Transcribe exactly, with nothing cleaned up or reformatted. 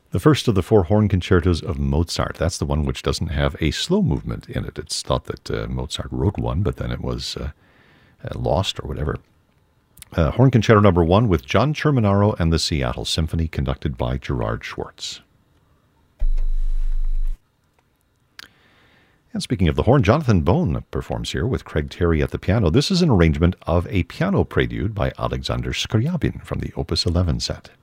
The first of the four horn concertos of Mozart. That's the one which doesn't have a slow movement in it. It's thought that uh, Mozart wrote one, but then it was uh, uh, lost or whatever. Uh, horn Concerto Number One with John Cerminaro and the Seattle Symphony, conducted by Gerard Schwartz. And speaking of the horn, Jonathan Bone performs here with Craig Terry at the piano. This is an arrangement of a piano prelude by Alexander Scriabin from the Opus eleven set.